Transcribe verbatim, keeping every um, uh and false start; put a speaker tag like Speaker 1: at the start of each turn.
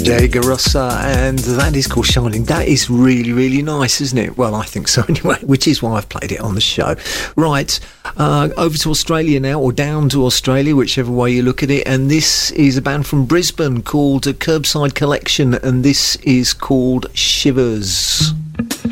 Speaker 1: Diego Rosa, and that is called Shining. That is really, really nice, isn't it? Well, I think so anyway, which is why I've played it on the show. Right, uh, over to Australia now, or down to Australia, whichever way you look at it, and this is a band from Brisbane called Curbside Collection, and this is called Shivers.